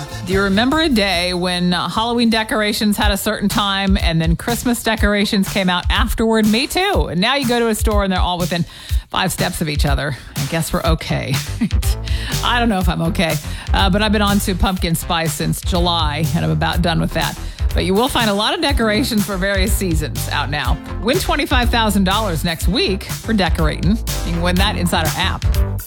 Do you remember a day when Halloween decorations had a certain time and then Christmas decorations came out afterward? Me too. And now you go to a store and they're all within 5 steps of each other. I guess we're okay. I don't know if I'm okay, but I've been on to pumpkin spice since July and I'm about done with that. But you will find a lot of decorations for various seasons out now. Win $25,000 next week for decorating. You can win that inside our app.